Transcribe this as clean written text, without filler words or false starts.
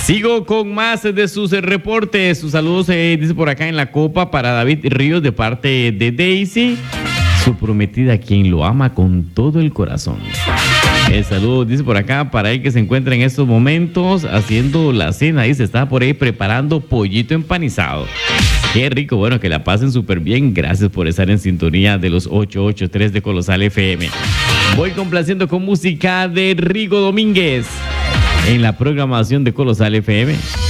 Sigo con más de sus reportes. Sus saludos, dice por acá en la copa para David Ríos de parte de Daisy, su prometida, quien lo ama con todo el corazón. El saludo, dice por acá, para él que se encuentra en estos momentos haciendo la cena. Dice, está por ahí preparando pollito empanizado. Qué rico, bueno, que la pasen súper bien. Gracias por estar en sintonía de los 883 de Colosal FM. Voy complaciendo con música de Rigo Domínguez en la programación de Colosal FM.